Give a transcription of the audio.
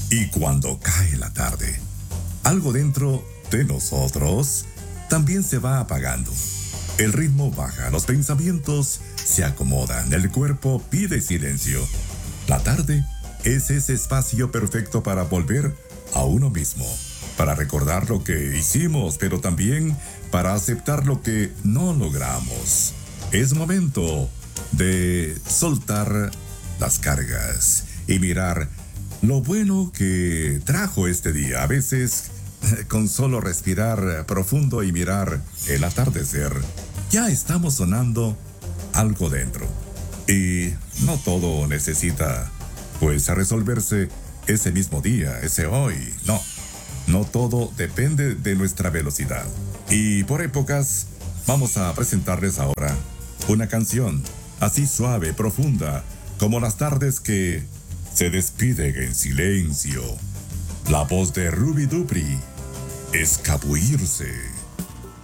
Y cuando cae la tarde, algo dentro de nosotros también se va apagando. El ritmo baja, los pensamientos se acomodan, el cuerpo pide silencio. La tarde es ese espacio perfecto para volver a uno mismo, para recordar lo que hicimos, pero también para aceptar lo que no logramos. Es momento de soltar las cargas y mirar lo bueno que trajo este día. A veces, con solo respirar profundo y mirar el atardecer, ya estamos sonando algo dentro. Y no todo necesita, pues, resolverse ese mismo día, ese hoy. No todo depende de nuestra velocidad. Y por épocas, vamos a presentarles ahora una canción así suave, profunda, como las tardes que se despiden en silencio. La voz de Ruby Dupri, Escabullirse.